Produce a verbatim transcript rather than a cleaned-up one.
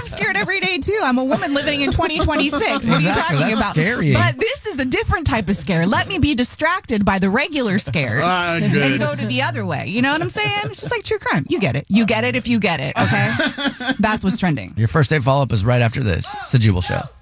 I'm scared every day too. I'm a woman living in twenty twenty-six. What Exactly, are you talking that's about? scary. But this is a different type of scare. Let me be distracted by the regular scares Ah, and good. go to the other way. You know what I'm saying? It's just like true crime. You get it. You get it if you get it. Okay, that's what's trending. Your first date follow up is right after this. It's the Jubal Show.